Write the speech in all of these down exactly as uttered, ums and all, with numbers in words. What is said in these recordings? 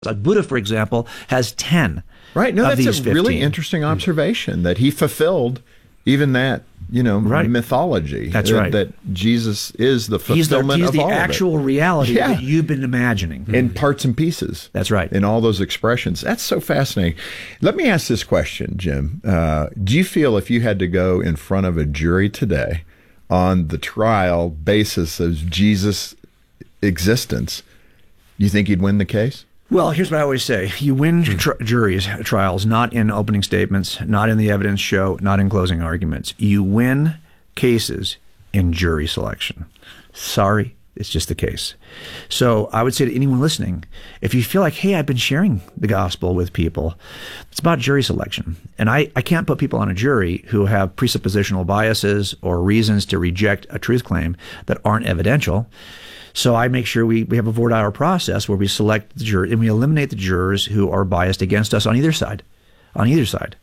Like Buddha, for example, has ten. Right. No, of that's these a fifteen. really interesting observation that he fulfilled even that, you know, right. mythology. That's uh, right. That Jesus is the fulfillment he's the, he's of the all actual of it. reality Yeah. that you've been imagining. In parts and pieces. That's right. In all those expressions. That's so fascinating. Let me ask this question, Jim. Uh, do you feel if you had to go in front of a jury today on the trial basis of Jesus' existence, you think you'd win the case? Well, here's what I always say. You win tr- juries, trials, not in opening statements, not in the evidence show, not in closing arguments. You win cases in jury selection. Sorry, it's just the case. So I would say to anyone listening, if you feel like, hey, I've been sharing the gospel with people, it's about jury selection. And I, I can't put people on a jury who have presuppositional biases or reasons to reject a truth claim that aren't evidential. So I make sure we, we have a voir dire process where we select the jurors and we eliminate the jurors who are biased against us on either side, on either side.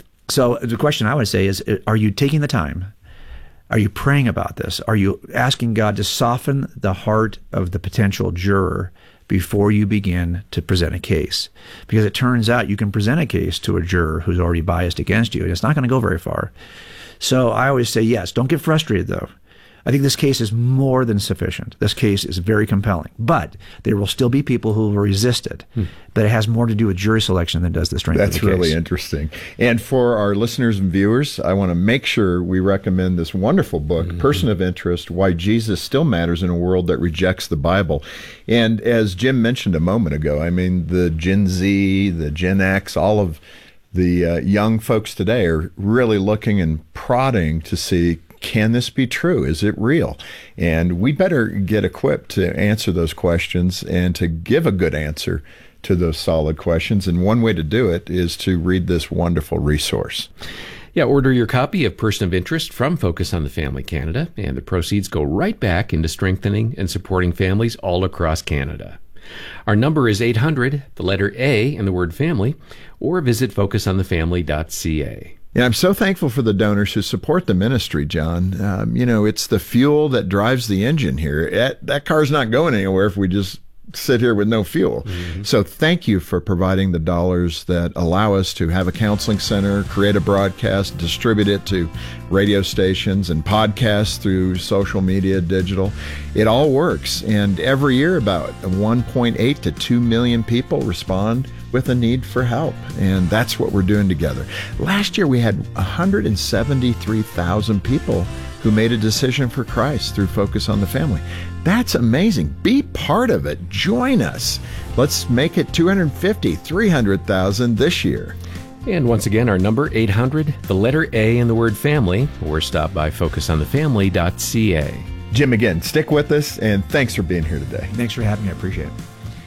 So the question I would say is, are you taking the time? Are you praying about this? Are you asking God to soften the heart of the potential juror before you begin to present a case? Because it turns out you can present a case to a juror who's already biased against you, and it's not going to go very far. So I always say, yes, don't get frustrated, though. I think this case is more than sufficient. This case is very compelling. But there will still be people who will resist it. Hmm. But it has more to do with jury selection than does the strength That's of the case. That's really interesting. And for our listeners and viewers, I want to make sure we recommend this wonderful book, mm-hmm. Person of Interest, Why Jesus Still Matters in a World That Rejects the Bible. And as Jim mentioned a moment ago, I mean, the Gen Z, the Gen X, all of the uh, young folks today are really looking and prodding to see, can this be true? Is it real? And we better get equipped to answer those questions and to give a good answer to those solid questions. And one way to do it is to read this wonderful resource. Yeah, order your copy of Person of Interest from Focus on the Family Canada, and the proceeds go right back into strengthening and supporting families all across Canada. Our number is eight hundred, the letter A and the word family, or visit focus on the family dot c a. Yeah, I'm so thankful for the donors who support the ministry, John. Um, you know, it's the fuel that drives the engine here. That, that car's not going anywhere if we just sit here with no fuel. Mm-hmm. So thank you for providing the dollars that allow us to have a counseling center, create a broadcast, distribute it to radio stations and podcasts through social media, digital. It all works. And every year about one point eight to two million people respond with a need for help. And that's what we're doing together. Last year, we had one hundred seventy-three thousand people who made a decision for Christ through Focus on the Family. That's amazing. Be part of it. Join us. Let's make it two hundred fifty, three hundred thousand this year. And once again, our number, eight hundred, the letter A and the word family, or stop by focus on the family dot c a. Jim, again, stick with us, and thanks for being here today. Thanks for having me. I appreciate it.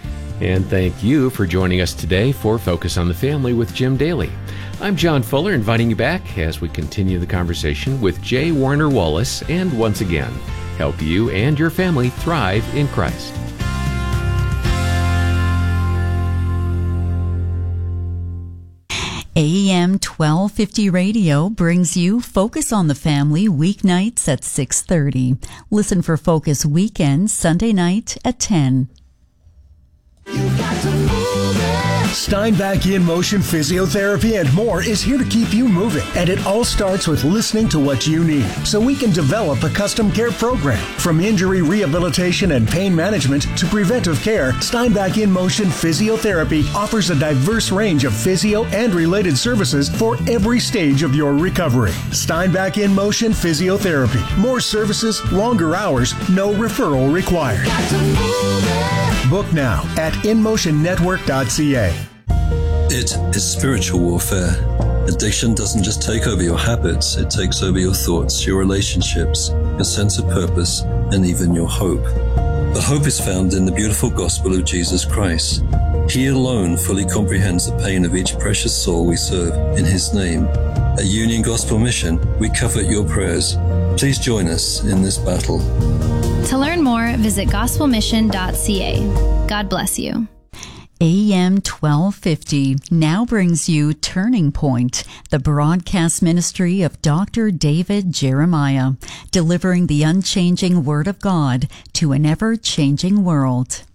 And thank you for joining us today for Focus on the Family with Jim Daly. I'm John Fuller, inviting you back as we continue the conversation with J. Warner Wallace, and once again, help you and your family thrive in Christ. A M twelve fifty Radio brings you Focus on the Family weeknights at six thirty. Listen for Focus Weekends Sunday night at ten. You've got to move it. Steinbach In Motion Physiotherapy and more is here to keep you moving. And it all starts with listening to what you need so we can develop a custom care program. From injury rehabilitation and pain management to preventive care, Steinbach In Motion Physiotherapy offers a diverse range of physio and related services for every stage of your recovery. Steinbach In Motion Physiotherapy. More services, longer hours, no referral required. Book now at in motion network dot c a. It is spiritual warfare. Addiction doesn't just take over your habits, it takes over your thoughts, your relationships, your sense of purpose, and even your hope. But hope is found in the beautiful gospel of Jesus Christ. He alone fully comprehends the pain of each precious soul we serve in His name. At Union Gospel Mission, we covet your prayers. Please join us in this battle. To learn more, visit gospel mission dot c a. God bless you. A M twelve fifty now brings you Turning Point, the broadcast ministry of Doctor David Jeremiah, delivering the unchanging Word of God to an ever-changing world.